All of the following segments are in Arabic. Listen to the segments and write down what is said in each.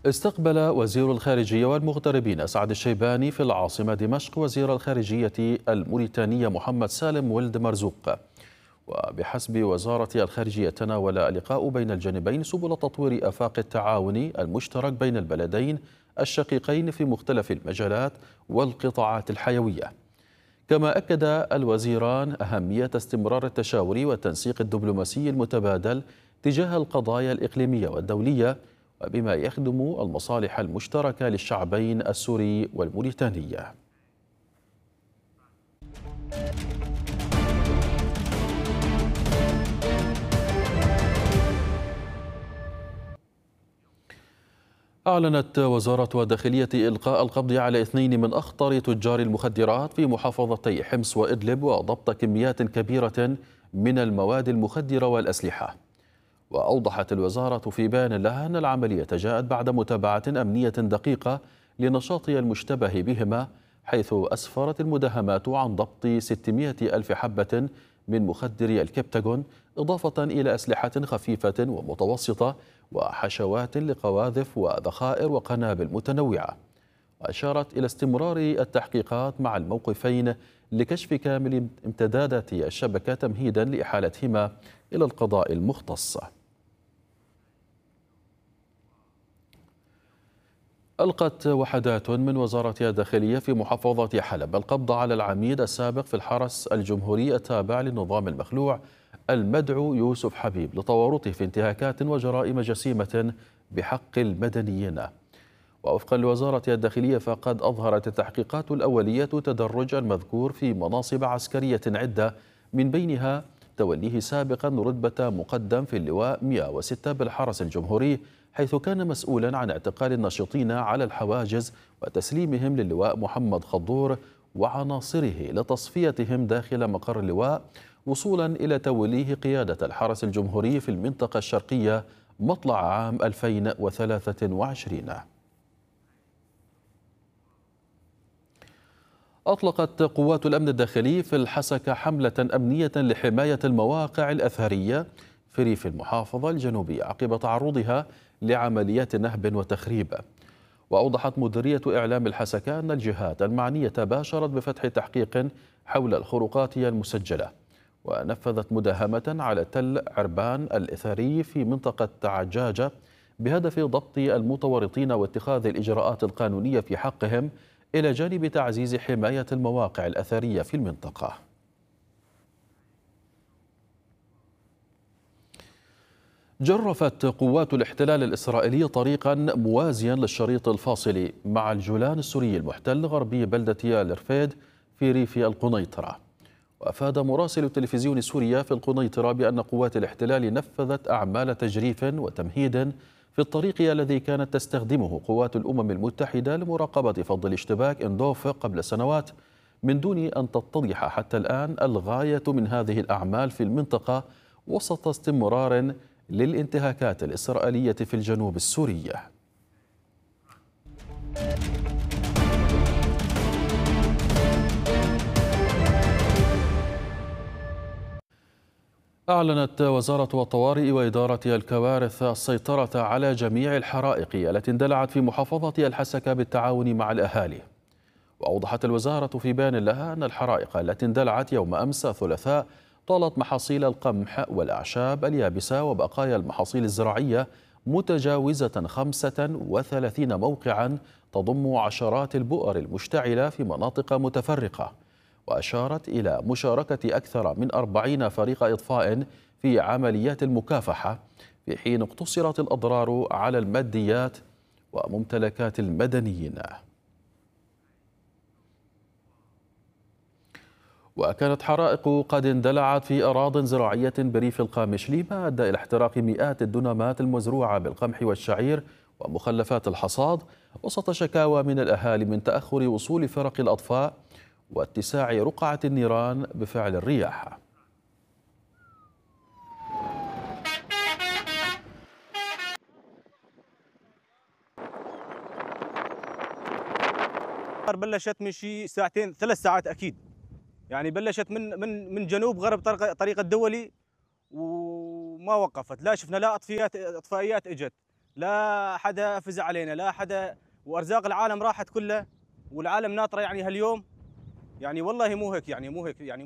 استقبل وزير الخارجية والمغتربين أسعد الشيباني في العاصمة دمشق وزير الخارجية الموريتانية محمد سالم ولد مرزوق. وبحسب وزارة الخارجية تناول اللقاء بين الجانبين سبل تطوير آفاق التعاون المشترك بين البلدين الشقيقين في مختلف المجالات والقطاعات الحيوية. كما أكد الوزيران أهمية استمرار التشاور والتنسيق الدبلوماسي المتبادل تجاه القضايا الإقليمية والدولية، وبما يخدم المصالح المشتركة للشعبين السوري والموريتاني. أعلنت وزارة الداخلية إلقاء القبض على 2 من أخطر تجار المخدرات في محافظتي حمص وإدلب، وضبط كميات كبيرة من المواد المخدرة والأسلحة. وأوضحت الوزارة في بيان لها أن العملية جاءت بعد متابعة أمنية دقيقة لنشاط المشتبه بهما، حيث أسفرت المداهمات عن ضبط 600 ألف حبة من مخدر الكبتاغون، إضافة إلى أسلحة خفيفة ومتوسطة وحشوات لقواذف وذخائر وقنابل متنوعة. وأشارت إلى استمرار التحقيقات مع الموقفين لكشف كامل امتدادات الشبكة تمهيدا لإحالتهما إلى القضاء المختص. ألقت وحدات من وزارة الداخلية في محافظة حلب القبض على العميد السابق في الحرس الجمهوري التابع للنظام المخلوع المدعو يوسف حبيب لتورطه في انتهاكات وجرائم جسيمة بحق المدنيين. ووفقا لوزارة الداخلية فقد أظهرت التحقيقات الأولية تدرج المذكور في مناصب عسكرية عدة، من بينها توليه سابقا رتبة مقدم في اللواء 106 بالحرس الجمهوري، حيث كان مسؤولا عن اعتقال الناشطين على الحواجز وتسليمهم للواء محمد خضور وعناصره لتصفيتهم داخل مقر اللواء، وصولا إلى توليه قيادة الحرس الجمهوري في المنطقة الشرقية مطلع عام 2023. أطلقت قوات الأمن الداخلي في الحسكة حملة أمنية لحماية المواقع الأثرية في ريف المحافظة الجنوبية عقب تعرضها لعمليات نهب وتخريب. وأوضحت مديرية إعلام الحسكة أن الجهات المعنية باشرت بفتح تحقيق حول الخروقات المسجلة، ونفذت مداهمة على تل عربان الإثري في منطقة عجاجة بهدف ضبط المتورطين واتخاذ الإجراءات القانونية في حقهم، إلى جانب تعزيز حماية المواقع الأثرية في المنطقة. جرفت قوات الاحتلال الإسرائيلي طريقا موازيا للشريط الفاصل مع الجولان السوري المحتل غربي بلدة الرفيد في ريف القنيطرة. وأفاد مراسل تلفزيون سوريا في القنيطرة بأن قوات الاحتلال نفذت أعمال تجريف وتمهيد في الطريق الذي كانت تستخدمه قوات الأمم المتحدة لمراقبة فض الاشتباك إندوف قبل سنوات، من دون أن تتضح حتى الآن الغاية من هذه الأعمال في المنطقة، وسط استمرار للانتهاكات الإسرائيلية في الجنوب السوري. أعلنت وزارة الطوارئ وإدارة الكوارث السيطرة على جميع الحرائق التي اندلعت في محافظة الحسكة بالتعاون مع الأهالي. وأوضحت الوزارة في بيان لها أن الحرائق التي اندلعت يوم أمس الثلاثاء طالت محاصيل القمح والأعشاب اليابسة وبقايا المحاصيل الزراعية، متجاوزة 35 موقعا تضم عشرات البؤر المشتعلة في مناطق متفرقة. وأشارت إلى مشاركة أكثر من 40 فريق إطفاء في عمليات المكافحة، في حين اقتصرت الأضرار على الماديات وممتلكات المدنيين. وكانت حرائق قد اندلعت في أراضٍ زراعية بريف القامشلي، ما أدى إلى احتراق مئات الدنمات المزروعة بالقمح والشعير ومخلفات الحصاد، وسط شكاوى من الأهالي من تأخر وصول فرق الأطفاء واتساع رقعة النيران بفعل الرياح. بلشت من شي ساعتين 3 ساعات اكيد، يعني بلشت من جنوب غرب طريق الدولي وما وقفت، لا شفنا لا اطفائيات اجت، لا حدا فزع علينا، لا حدا، وارزاق العالم راحت كلها والعالم ناطره يعني هاليوم. يعني والله مو هيك، يعني مو هيك، يعني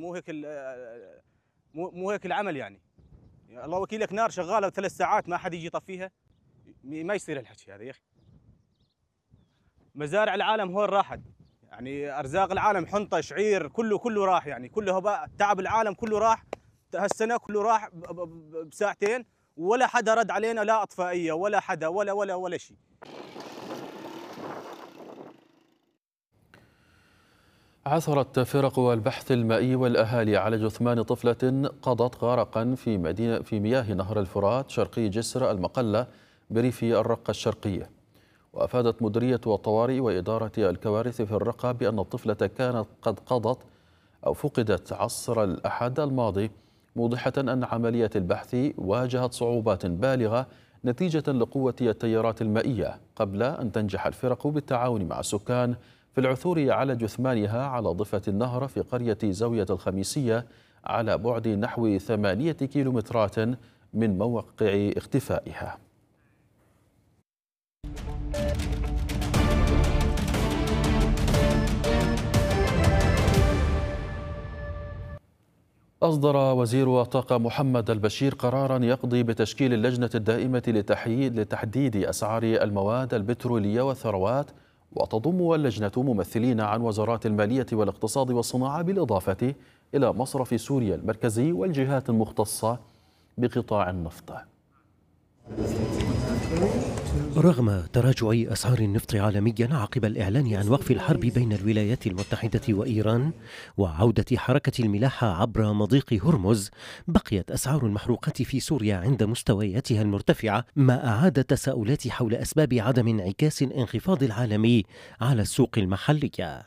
مو هيك العمل يعني. الله وكيلك، نار شغاله 3 ساعات ما حد يجي يطفيها، ما يصير الحكي هذا يا اخي. مزارع العالم هون راحت، يعني ارزاق العالم حنطه شعير كله راح، يعني كله هباء، تعب العالم كله راح هالسنه، كله راح بساعتين، ولا حدا رد علينا، لا اطفائيه ولا حدا ولا شيء. عثرت فرق البحث المائي والأهالي على جثمان طفلة قضت غرقا في مياه نهر الفرات شرقي جسر المقلة بريف الرقة الشرقية. وأفادت مديرية الطوارئ وإدارة الكوارث في الرقة بأن الطفلة كانت قد فقدت عصر الأحد الماضي، موضحة أن عملية البحث واجهت صعوبات بالغة نتيجة لقوة التيارات المائية، قبل أن تنجح الفرق بالتعاون مع السكان في العثور على جثمانها على ضفة النهر في قرية زاوية الخميسية على بعد نحو 8 كيلومترات من موقع اختفائها. أصدر وزير الطاقة محمد البشير قراراً يقضي بتشكيل اللجنة الدائمة لتحديد أسعار المواد البترولية والثروات، وتضم اللجنة ممثلين عن وزارات المالية والاقتصاد والصناعة، بالإضافة إلى مصرف سوريا المركزي والجهات المختصة بقطاع النفط. رغم تراجع أسعار النفط عالميا عقب الإعلان عن وقف الحرب بين الولايات المتحدة وإيران وعودة حركة الملاحة عبر مضيق هرمز، بقيت أسعار المحروقات في سوريا عند مستوياتها المرتفعة، ما أعاد تساؤلات حول أسباب عدم انعكاس الانخفاض العالمي على السوق المحلية.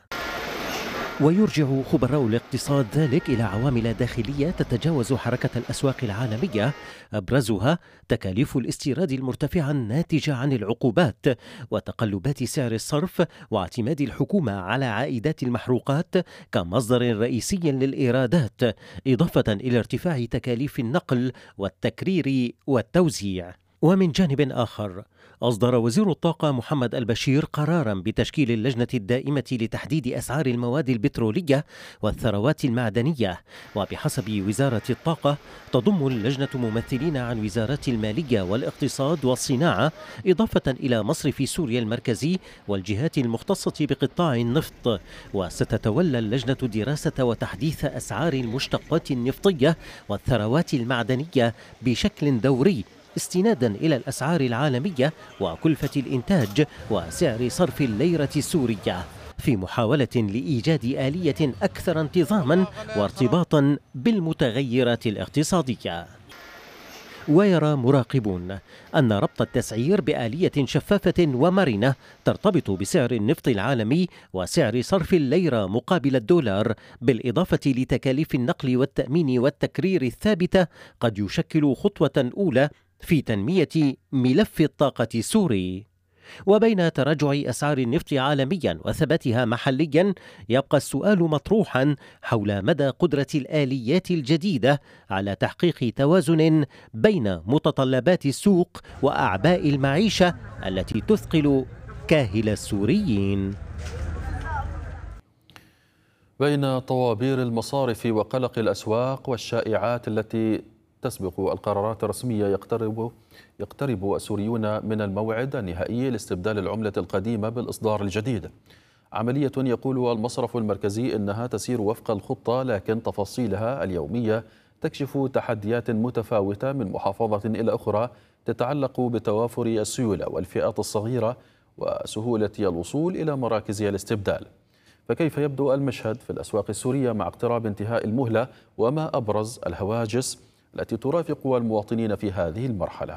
ويرجع خبراء الاقتصاد ذلك إلى عوامل داخلية تتجاوز حركة الأسواق العالمية، أبرزها تكاليف الاستيراد المرتفعة الناتجة عن العقوبات وتقلبات سعر الصرف واعتماد الحكومة على عائدات المحروقات كمصدر رئيسي للإيرادات، إضافة إلى ارتفاع تكاليف النقل والتكرير والتوزيع. ومن جانب آخر، أصدر وزير الطاقة محمد البشير قراراً بتشكيل اللجنة الدائمة لتحديد أسعار المواد البترولية والثروات المعدنية، وبحسب وزارة الطاقة تضم اللجنة ممثلين عن وزارات المالية والاقتصاد والصناعة، إضافة إلى مصرف سوريا المركزي والجهات المختصة بقطاع النفط. وستتولى اللجنة دراسة وتحديث أسعار المشتقات النفطية والثروات المعدنية بشكل دوري، استنادا إلى الأسعار العالمية وكلفة الإنتاج وسعر صرف الليرة السورية، في محاولة لإيجاد آلية أكثر انتظاما وارتباطا بالمتغيرات الاقتصادية. ويرى مراقبون أن ربط التسعير بآلية شفافة ومرنة ترتبط بسعر النفط العالمي وسعر صرف الليرة مقابل الدولار، بالإضافة لتكاليف النقل والتأمين والتكرير الثابتة، قد يشكل خطوة أولى في تنمية ملف الطاقة السوري. وبين تراجع أسعار النفط عالميا وثباتها محليا، يبقى السؤال مطروحا حول مدى قدرة الآليات الجديدة على تحقيق توازن بين متطلبات السوق وأعباء المعيشة التي تثقل كاهل السوريين. بين طوابير المصارف وقلق الأسواق والشائعات التي تسبق القرارات الرسمية، يقترب السوريون من الموعد النهائي لاستبدال العملة القديمة بالإصدار الجديد. عملية يقول المصرف المركزي إنها تسير وفق الخطة، لكن تفاصيلها اليومية تكشف تحديات متفاوتة من محافظة إلى أخرى، تتعلق بتوافر السيولة والفئات الصغيرة وسهولة الوصول إلى مراكز الاستبدال. فكيف يبدو المشهد في الأسواق السورية مع اقتراب انتهاء المهلة، وما أبرز الهواجس التي ترافق المواطنين في هذه المرحلة؟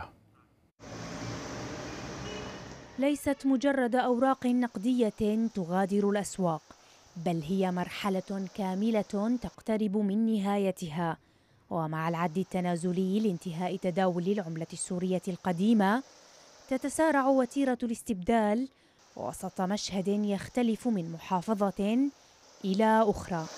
ليست مجرد أوراق نقدية تغادر الأسواق، بل هي مرحلة كاملة تقترب من نهايتها. ومع العد التنازلي لانتهاء تداول العملة السورية القديمة، تتسارع وتيرة الاستبدال وسط مشهد يختلف من محافظة إلى أخرى.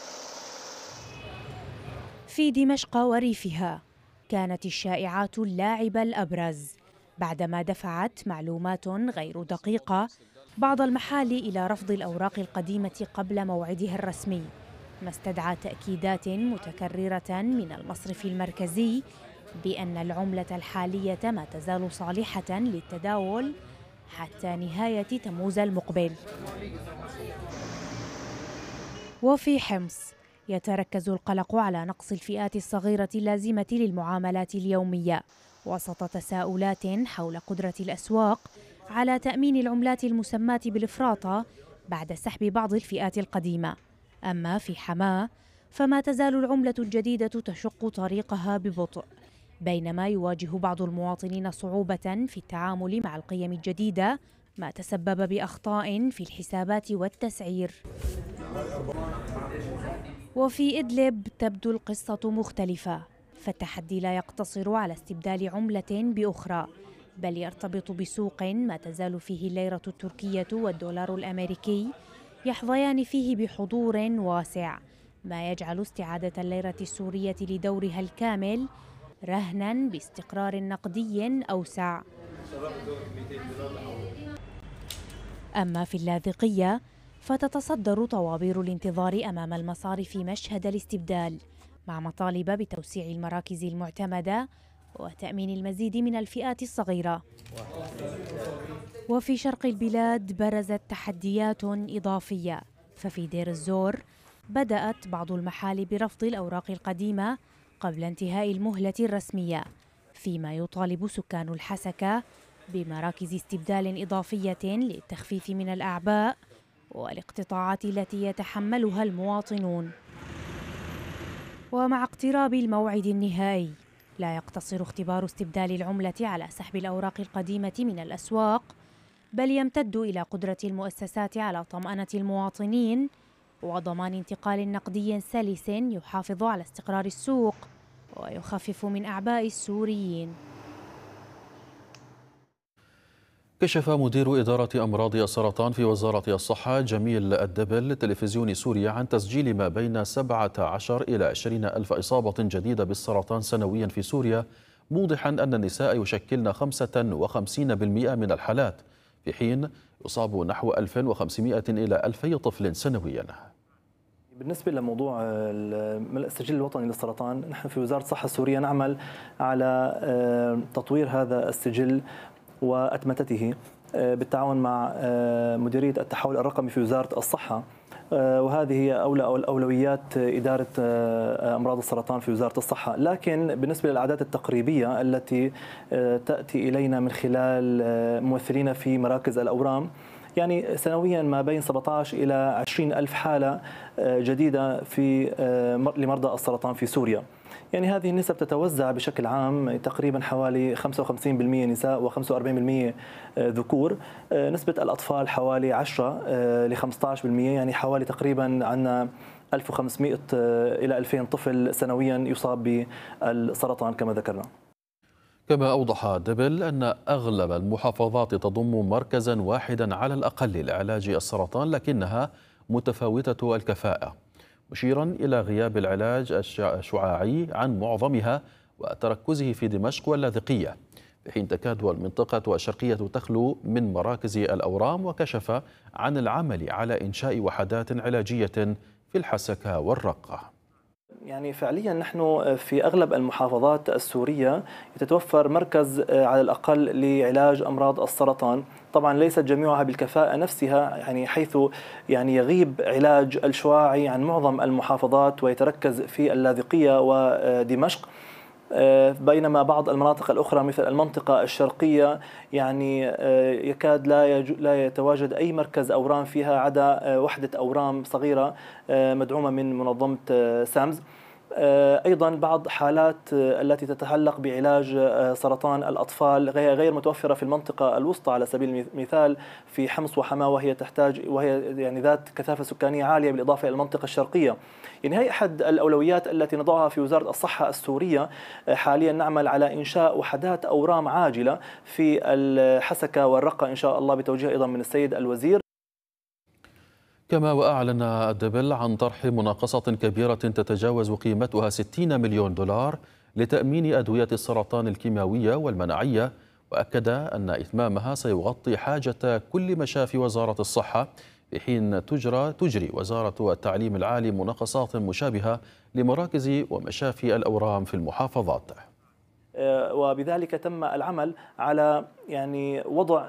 في دمشق وريفها كانت الشائعات اللاعب الأبرز، بعدما دفعت معلومات غير دقيقة بعض المحال إلى رفض الأوراق القديمة قبل موعدها الرسمي، ما استدعى تأكيدات متكررة من المصرف المركزي بأن العملة الحالية ما تزال صالحة للتداول حتى نهاية تموز المقبل. وفي حمص يتركز القلق على نقص الفئات الصغيرة اللازمة للمعاملات اليومية، وسط تساؤلات حول قدرة الأسواق على تأمين العملات المسماة بالإفراط بعد سحب بعض الفئات القديمة. أما في حماة فما تزال العملة الجديدة تشق طريقها ببطء، بينما يواجه بعض المواطنين صعوبة في التعامل مع القيم الجديدة، ما تسبب بأخطاء في الحسابات والتسعير. وفي إدلب تبدو القصة مختلفة، فالتحدي لا يقتصر على استبدال عملة بأخرى، بل يرتبط بسوق ما تزال فيه الليرة التركية والدولار الأمريكي يحظيان فيه بحضور واسع، ما يجعل استعادة الليرة السورية لدورها الكامل رهنا باستقرار نقدي أوسع. أما في اللاذقية فتتصدر طوابير الانتظار أمام المصارف مشهد الاستبدال، مع مطالب بتوسيع المراكز المعتمدة وتأمين المزيد من الفئات الصغيرة. وفي شرق البلاد برزت تحديات إضافية، ففي دير الزور بدأت بعض المحال برفض الأوراق القديمة قبل انتهاء المهلة الرسمية، فيما يطالب سكان الحسكة بمراكز استبدال إضافية للتخفيف من الأعباء والاقتطاعات التي يتحملها المواطنون. ومع اقتراب الموعد النهائي لا يقتصر اختبار استبدال العملة على سحب الأوراق القديمة من الأسواق، بل يمتد إلى قدرة المؤسسات على طمأنة المواطنين وضمان انتقال نقدي سلس يحافظ على استقرار السوق ويخفف من أعباء السوريين. كشف مدير إدارة أمراض السرطان في وزارة الصحة جميل الدبل لتلفزيون سوريا عن تسجيل ما بين 17 إلى 20 ألف إصابة جديدة بالسرطان سنويا في سوريا، موضحا أن النساء يشكلن 55% من الحالات، في حين يصاب نحو 1500 إلى 2000 طفل سنويا. بالنسبة لموضوع السجل الوطني للسرطان، نحن في وزارة الصحة السورية نعمل على تطوير هذا السجل وأتمتته بالتعاون مع مديرية التحول الرقمي في وزارة الصحة، وهذه هي أولويات إدارة أمراض السرطان في وزارة الصحة. لكن بالنسبة للأعداد التقريبية التي تأتي إلينا من خلال ممثلين في مراكز الأورام، يعني سنويا ما بين 17 إلى 20 ألف حالة جديدة لمرضى السرطان في سوريا. يعني هذه النسب تتوزع بشكل عام تقريبا حوالي 55% نساء و45% ذكور. نسبة الأطفال حوالي 10 ل 15%، يعني حوالي تقريبا عندنا 1500 إلى 2000 طفل سنويا يصاب بالسرطان كما ذكرنا. كما أوضح دبل أن أغلب المحافظات تضم مركزا واحدا على الأقل لعلاج السرطان، لكنها متفاوتة الكفاءة، مشيرا إلى غياب العلاج الشعاعي عن معظمها وتركزه في دمشق واللاذقية، في حين تكاد المنطقة الشرقية تخلو من مراكز الأورام، وكشف عن العمل على إنشاء وحدات علاجية في الحسكة والرقة. يعني فعليا نحن في أغلب المحافظات السورية يتوفر مركز على الأقل لعلاج أمراض السرطان، طبعا ليست جميعها بالكفاءة نفسها، يعني حيث يعني يغيب علاج الشعاعي عن معظم المحافظات ويتركز في اللاذقية ودمشق، بينما بعض المناطق الأخرى مثل المنطقة الشرقية يعني يكاد لا يتواجد أي مركز أورام فيها عدا وحدة أورام صغيرة مدعومة من منظمة سامز. أيضا بعض حالات التي تتعلق بعلاج سرطان الأطفال غير متوفرة في المنطقة الوسطى على سبيل المثال في حمص وحماة، وهي يعني ذات كثافة سكانية عالية بالإضافة إلى المنطقة الشرقية. يعني هي أحد الأولويات التي نضعها في وزارة الصحة السورية. حاليا نعمل على إنشاء وحدات أورام عاجلة في الحسكة والرقة إن شاء الله بتوجيه أيضا من السيد الوزير. كما وأعلن الدبل عن طرح مناقصة كبيرة تتجاوز قيمتها 60 مليون دولار لتأمين أدوية السرطان الكيماوية والمناعية، وأكد أن إتمامها سيغطي حاجة كل مشافي وزارة الصحة، في حين تجري وزارة التعليم العالي مناقصات مشابهة لمراكز ومشافي الأورام في المحافظات. وبذلك تم العمل على وضع